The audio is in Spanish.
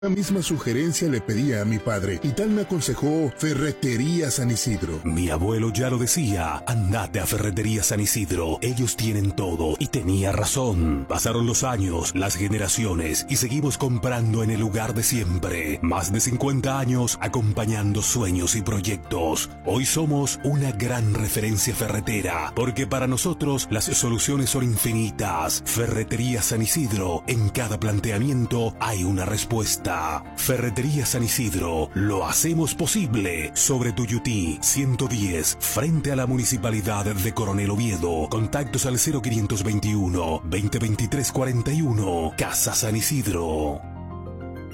La misma sugerencia le pedía a mi padre y tal me aconsejó Ferretería San Isidro. Mi abuelo ya lo decía, andate a Ferretería San Isidro, ellos tienen todo, y tenía razón. Pasaron los años, las generaciones, y seguimos comprando en el lugar de siempre. Más de 50 años acompañando sueños y proyectos. Hoy somos una gran referencia ferretera, porque para nosotros las soluciones son infinitas. Ferretería San Isidro, en cada planteamiento hay una respuesta. Ferretería San Isidro, lo hacemos posible. Sobre Tuyutí 110, frente a la Municipalidad de Coronel Oviedo. Contactos al 0521 2023 41. Casa San Isidro.